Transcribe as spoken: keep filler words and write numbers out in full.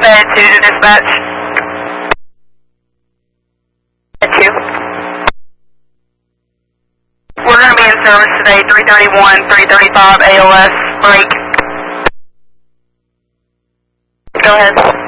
Med two to dispatch. Med two. We're going to be in service today, three thirty-one, three thirty-five A O S, break. Go ahead.